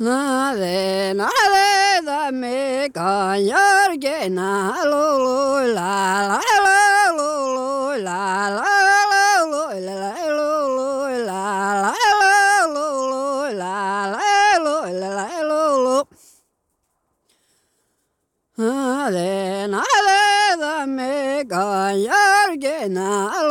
na de da me ka yar ge na lo lo la la la lo lo la la la lo la lo lo la la la lo lo la la lo la lo lo na de da me ka yar ge na